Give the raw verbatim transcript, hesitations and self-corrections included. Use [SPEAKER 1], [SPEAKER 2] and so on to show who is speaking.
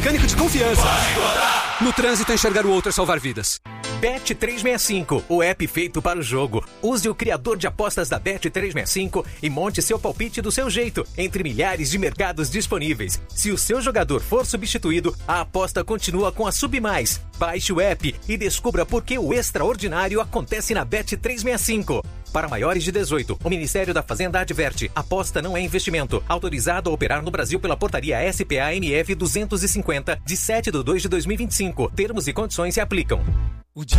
[SPEAKER 1] Mecânico de confiança. No trânsito, enxergar o outro é salvar vidas.
[SPEAKER 2] Bet trezentos e sessenta e cinco, o app feito para o jogo. Use o criador de apostas da Bet trezentos e sessenta e cinco e monte seu palpite do seu jeito, entre milhares de mercados disponíveis. Se o seu jogador for substituído, a aposta continua com a Submais. Baixe o app e descubra por que o extraordinário acontece na Bet trezentos e sessenta e cinco. Para maiores de dezoito, o Ministério da Fazenda adverte: aposta não é investimento. Autorizado a operar no Brasil pela portaria S P A M F duzentos e cinquenta, de sete de dois de dois mil e vinte e cinco. Termos e condições se aplicam.